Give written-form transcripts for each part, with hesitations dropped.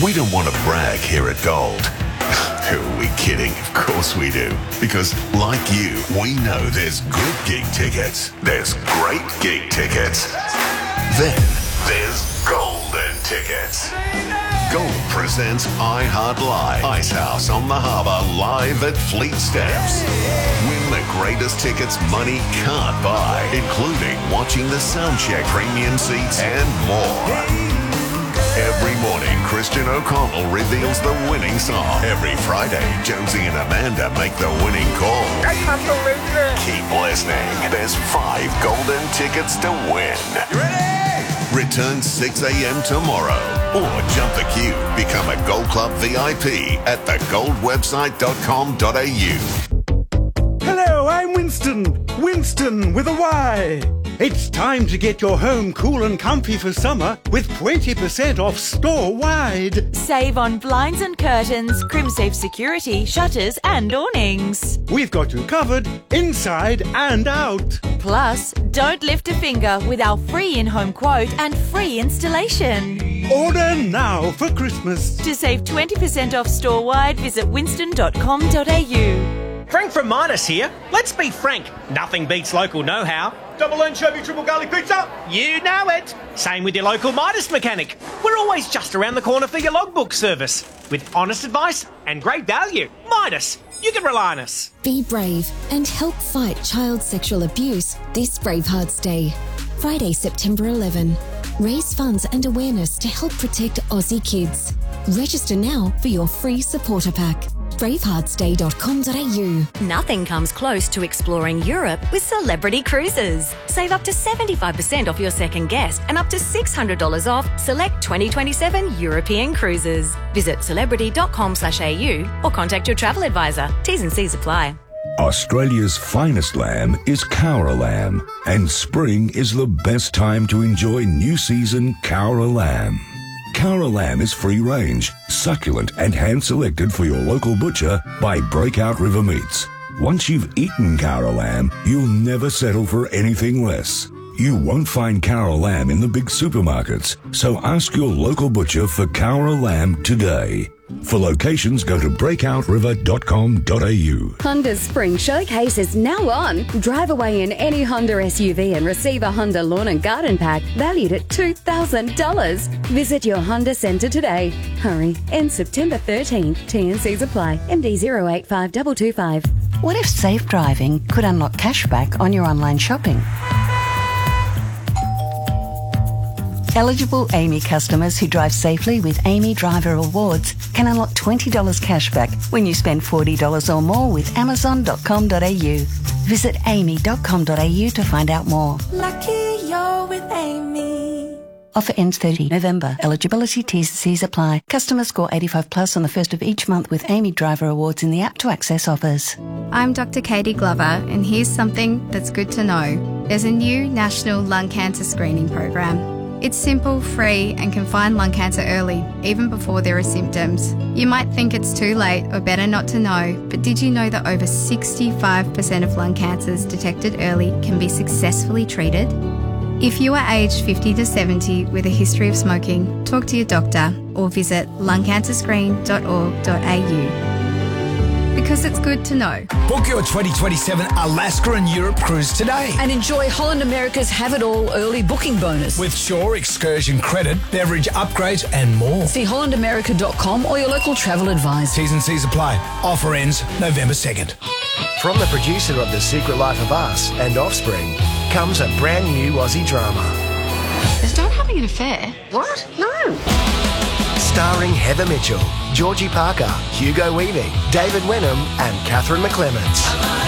We don't want to brag here at Gold. Who are we kidding? Of course we do. Because, like you, we know there's good gig tickets. There's great gig tickets. Then there's golden tickets. Gold presents iHeart Live, Icehouse on the Harbour, live at Fleet Steps. Win the greatest tickets money can't buy, including watching the soundcheck, premium seats, and more. Every morning, Christian O'Connell reveals the winning song. Every Friday, Jonesy and Amanda make the winning call. I can't believe it. Keep listening. There's 5 golden tickets to win. You ready? Return 6 a.m. tomorrow. Or jump the queue. Become a Gold Club VIP at thegoldwebsite.com.au. Hello, I'm Winston. Winston with a Y. It's time to get your home cool and comfy for summer with 20% off store-wide. Save on blinds and curtains, CrimSafe security, shutters and awnings. We've got you covered inside and out. Plus, don't lift a finger with our free in-home quote and free installation. Order now for Christmas. To save 20% off store-wide, visit winston.com.au. Frank from Midas here. Let's be frank, nothing beats local know-how. Double anchovy, triple garlic pizza? You know it. Same with your local Midas mechanic. We're always just around the corner for your logbook service. With honest advice and great value. Midas, you can rely on us. Be brave and help fight child sexual abuse this Bravehearts Day. Friday, September 11. Raise funds and awareness to help protect Aussie kids. Register now for your free supporter pack. braveheartsday.com.au. Nothing comes close to exploring Europe with Celebrity Cruises. Save up to 75% off your second guest and up to $600 off select 2027 European cruises. Visit celebrity.com.au or contact your travel advisor. T's and C's apply. Australia's finest lamb is Cowra lamb, and spring is the best time to enjoy new season Cowra lamb. Cowra lamb is free range, succulent and hand-selected for your local butcher by Breakout River Meats. Once you've eaten Cowra lamb, you'll never settle for anything less. You won't find Cowra lamb in the big supermarkets, so ask your local butcher for Cowra lamb today. For locations, go to breakoutriver.com.au. Honda's Spring Showcase is now on. Drive away in any Honda SUV and receive a Honda Lawn and Garden Pack valued at $2,000. Visit your Honda Centre today. Hurry, end September 13th. T&Cs apply. MD 085225. What if safe driving could unlock cashback on your online shopping? Eligible AAMI customers who drive safely with AAMI Driver Awards can unlock $20 cashback when you spend $40 or more with Amazon.com.au. Visit AAMI.com.au to find out more. Lucky you're with AAMI. Offer ends 30 November. Eligibility T's and C's apply. Customers score 85 plus on the first of each month with AAMI Driver Awards in the app to access offers. I'm Dr. Katie Glover, and here's something that's good to know. There's a new national lung cancer screening program. It's simple, free, and can find lung cancer early, even before there are symptoms. You might think it's too late or better not to know, but did you know that over 65% of lung cancers detected early can be successfully treated? If you are aged 50 to 70 with a history of smoking, talk to your doctor or visit lungcancerscreen.org.au. Because it's good to know. Book your 2027 Alaska and Europe cruise today. And enjoy Holland America's Have It All early booking bonus. With Shore excursion credit, beverage upgrades and more. See hollandamerica.com or your local travel advisor. T's and C's apply. Offer ends November 2nd. From the producer of The Secret Life of Us and Offspring comes a brand new Aussie drama. Is Dad having an affair? What? No. Starring Heather Mitchell, Georgie Parker, Hugo Weaving, David Wenham and Catherine McClements.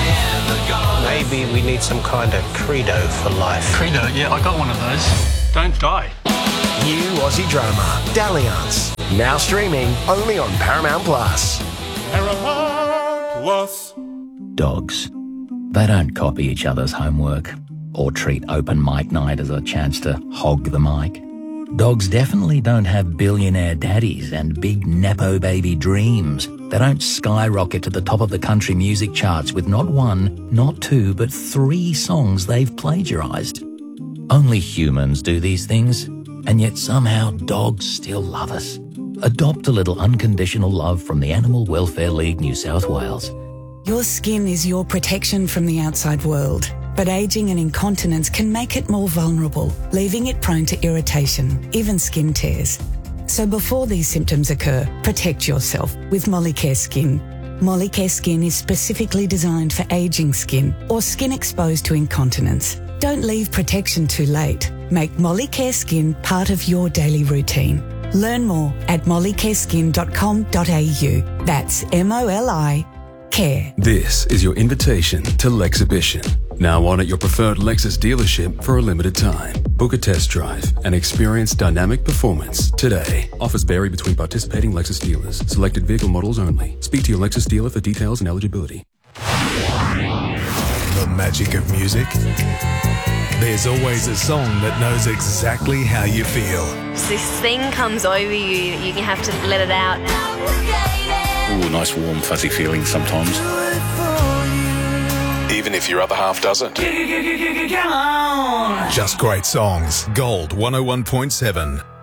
Maybe we need some kind of credo for life. Credo? Yeah, I got one of those. Don't die. New Aussie drama, Dalliance. Now streaming only on Paramount Plus. Paramount Plus. Dogs. They don't copy each other's homework or treat open mic night as a chance to hog the mic. Dogs definitely don't have billionaire daddies and big nepo baby dreams. They don't skyrocket to the top of the country music charts with not one, not two, but 3 songs they've plagiarized. Only humans do these things, and yet somehow dogs still love us. Adopt a little unconditional love from the Animal Welfare League New South Wales. Your skin is your protection from the outside world, but ageing and incontinence can make it more vulnerable, leaving it prone to irritation, even skin tears. So before these symptoms occur, protect yourself with Molicare Skin. Molicare Skin is specifically designed for ageing skin or skin exposed to incontinence. Don't leave protection too late. Make Molicare Skin part of your daily routine. Learn more at mollicareskin.com.au. That's MOLI Care. This is your invitation to Lexhibition. Now on at your preferred Lexus dealership for a limited time. Book a test drive and experience dynamic performance today. Offers vary between participating Lexus dealers. Selected vehicle models only. Speak to your Lexus dealer for details and eligibility. The magic of music. There's always a song that knows exactly how you feel. This thing comes over you, you have to let it out. Ooh, nice warm fuzzy feeling sometimes. Even if your other half doesn't. Just great songs. Gold 101.7.